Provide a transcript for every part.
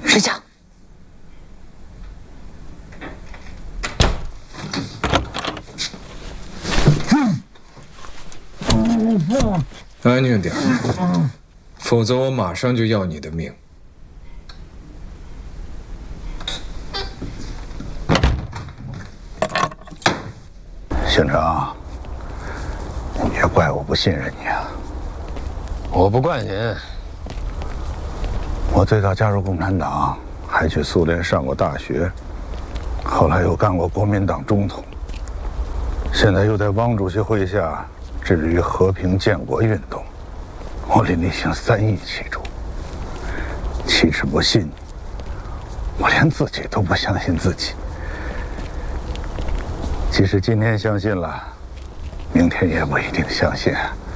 睡觉。 安静点，否则我马上就要你的命。 县长，你别怪我不信任你啊！ 我不怪您。 我最早加入共产党，还去苏联上过大学，后来又干过国民党中统，现在又在汪主席麾下致力于和平建国运动。我林立行3亿其中，岂止不信你，我连自己都不相信自己。即使今天相信了，明天也不一定相信。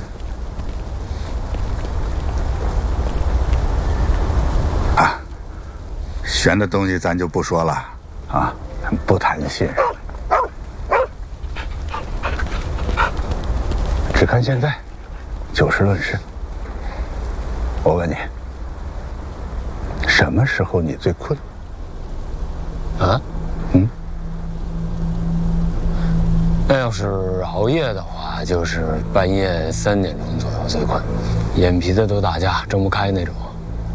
啊，悬的东西咱就不说了啊，咱不谈信任，只看现在，就事论事。我问你，什么时候你最困？ 啊？那要是熬夜的话，就是半夜3点钟左右最困，眼皮子都打架，睁不开那种。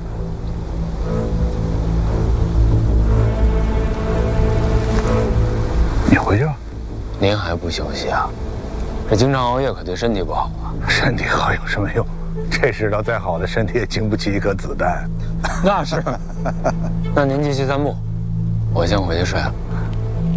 你回去吧。 您还不休息啊？这经常熬夜可对身体不好啊。 身体好有什么用？这世道再好的身体也经不起一颗子弹。 那是。那您继续散步，我先回去睡了。